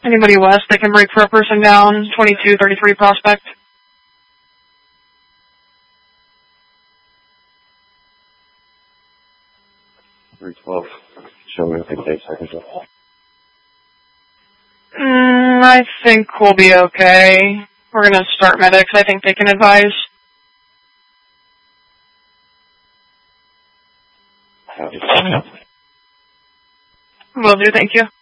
Anybody west that can break for a person down, 2233 Prospect. $312. Show me if they take seconds. I think we'll be okay. We're going to start medics. I think they can advise. Will do, thank you.